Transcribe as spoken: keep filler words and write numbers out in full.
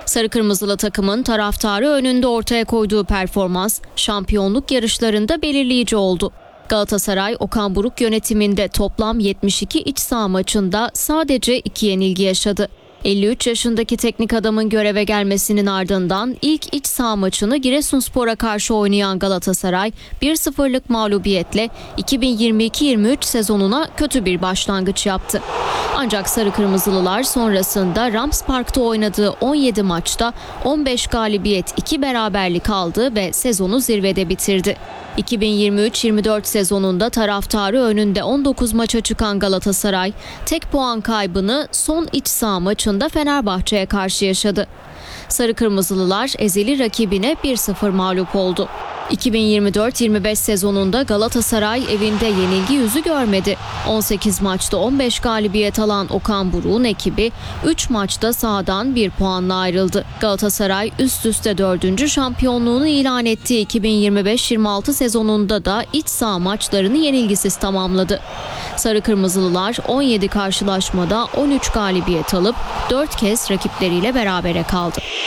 Sarı Kırmızılı takımın taraftarı önünde ortaya koyduğu performans şampiyonluk yarışlarında belirleyici oldu. Galatasaray, Okan Buruk yönetiminde toplam yetmiş iki iç saha maçında sadece iki yenilgi yaşadı. elli üç yaşındaki teknik adamın göreve gelmesinin ardından ilk iç saha maçını Giresunspor'a karşı oynayan Galatasaray bir sıfırlık mağlubiyetle iki bin yirmi iki yirmi üç sezonuna kötü bir başlangıç yaptı. Ancak Sarı Kırmızılılar sonrasında Rams Park'ta oynadığı on yedi maçta on beş galibiyet, iki beraberlik aldı ve sezonu zirvede bitirdi. iki bin yirmi üç yirmi dört sezonunda taraftarı önünde on dokuz maça çıkan Galatasaray, tek puan kaybını son iç saha maçında Fenerbahçe'ye karşı yaşadı. Sarı Kırmızılılar ezeli rakibine bir sıfır mağlup oldu. iki bin yirmi dört yirmi beş sezonunda Galatasaray evinde yenilgi yüzü görmedi. on sekiz maçta on beş galibiyet alan Okan Buruk'un ekibi üç maçta sahadan bir puanla ayrıldı. Galatasaray üst üste dördüncü şampiyonluğunu ilan ettiği iki bin yirmi beş yirmi altı sezonunda da iç saha maçlarını yenilgisiz tamamladı. Sarı Kırmızılılar on yedi karşılaşmada on üç galibiyet alıp dört kez rakipleriyle berabere kaldı.